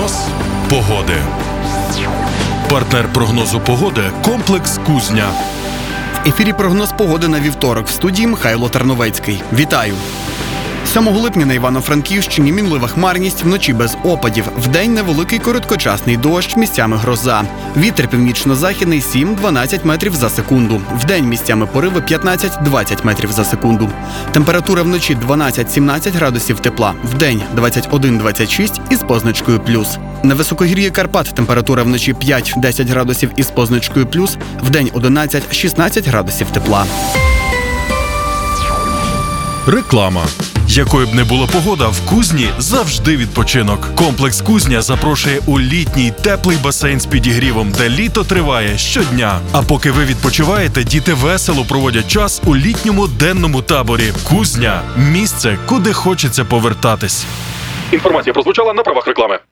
Прогноз погоди. Партнер прогнозу погоди – комплекс «Кузня». В ефірі прогноз погоди на вівторок. В студії Михайло Тарновецький. Вітаю! 7 липня на Івано-Франківщині мінлива хмарність, вночі без опадів. Вдень невеликий короткочасний дощ, місцями гроза. Вітер північно-західний 7-12 метрів за секунду. Вдень місцями пориви 15-20 метрів за секунду. Температура вночі 12-17 градусів тепла. Вдень 21-26 із позначкою плюс. На високогір'ї Карпат температура вночі 5-10 градусів із позначкою плюс. Вдень 11-16 градусів тепла. Реклама. Якою б не була погода, в Кузні завжди відпочинок. Комплекс «Кузня» запрошує у літній теплий басейн з підігрівом, де літо триває щодня. А поки ви відпочиваєте, діти весело проводять час у літньому денному таборі. Кузня – місце, куди хочеться повертатись. Інформація прозвучала на правах реклами.